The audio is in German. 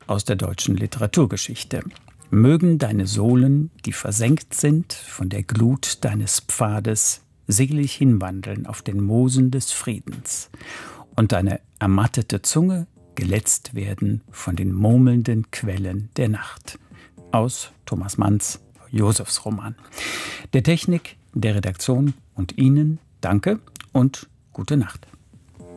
aus der deutschen Literaturgeschichte. Mögen deine Sohlen, die versenkt sind von der Glut deines Pfades, selig hinwandeln auf den Moosen des Friedens und deine ermattete Zunge geletzt werden von den murmelnden Quellen der Nacht. Aus Thomas Manns Josefsroman. Der Technik, der Redaktion und Ihnen danke und gute Nacht.